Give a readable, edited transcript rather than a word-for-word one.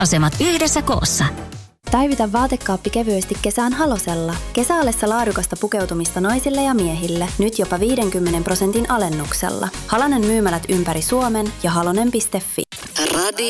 Asemat yhdessä koossa. Päivitä vaatekaappi kevyesti kesään Halosella. Kesäalessa laadukasta pukeutumista naisille ja miehille. Nyt jopa 50% alennuksella. Halonen myymälät ympäri Suomen ja halonen.fi. Radio